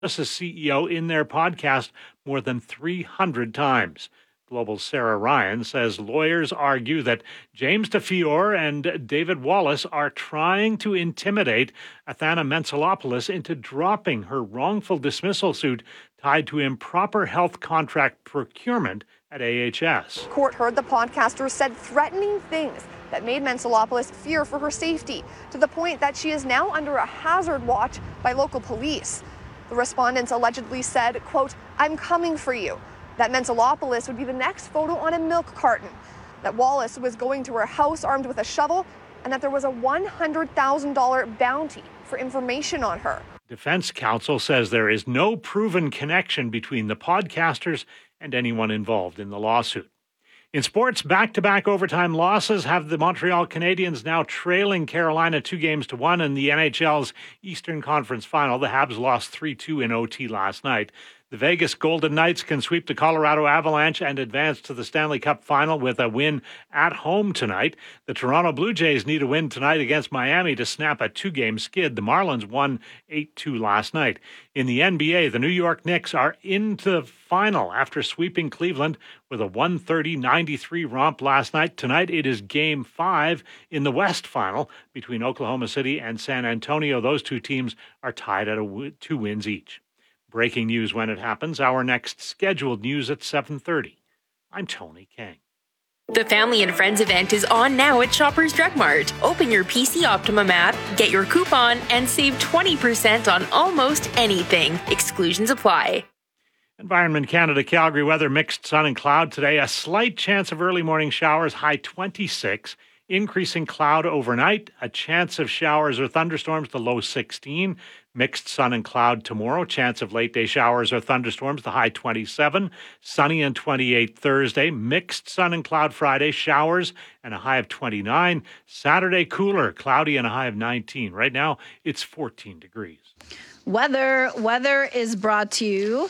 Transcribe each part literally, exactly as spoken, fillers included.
C E O in their podcast more than three hundred times. Global's Sarah Ryan says lawyers argue that James DeFiore and David Wallace are trying to intimidate Athana Mentzelopoulos into dropping her wrongful dismissal suit tied to improper health contract procurement at A H S. Court heard the podcaster said threatening things that made Mentzelopoulos fear for her safety, to the point that she is now under a hazard watch by local police. The respondents allegedly said, quote, "I'm coming for you," that Mentzelopoulos would be the next photo on a milk carton, that Wallace was going to her house armed with a shovel, and that there was a one hundred thousand dollars bounty for information on her. Defense counsel says there is no proven connection between the podcasters and anyone involved in the lawsuit. In sports, back-to-back overtime losses have the Montreal Canadiens now trailing Carolina two games to one in the N H L's Eastern Conference Final. The Habs lost three two in O T last night. The Vegas Golden Knights can sweep the Colorado Avalanche and advance to the Stanley Cup Final with a win at home tonight. The Toronto Blue Jays need a win tonight against Miami to snap a two-game skid. The Marlins won eight two last night. In the N B A, the New York Knicks are into the final after sweeping Cleveland with a one thirty ninety-three romp last night. Tonight it is Game five in the West Final between Oklahoma City and San Antonio. Those two teams are tied at a w- two wins each. Breaking news when it happens. Our next scheduled news at seven thirty. I'm Tony King. The Family and Friends event is on now at Shoppers Drug Mart. Open your P C Optimum app, get your coupon, and save twenty percent on almost anything. Exclusions apply. Environment Canada Calgary weather, mixed sun and cloud today. A slight chance of early morning showers, high twenty-six. Increasing cloud overnight, a chance of showers or thunderstorms, the low sixteen. Mixed sun and cloud tomorrow, chance of late day showers or thunderstorms, the high twenty-seven. Sunny and twenty-eight Thursday, mixed sun and cloud Friday, showers and a high of twenty-nine. Saturday, cooler, cloudy and a high of nineteen. Right now, it's fourteen degrees. Weather, weather is brought to you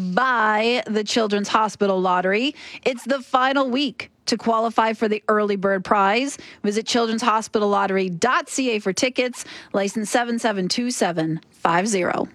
by the Children's Hospital Lottery. It's the final week to qualify for the early bird prize. Visit children's hospital lottery dot c a for tickets. License seven seven two seven five zero.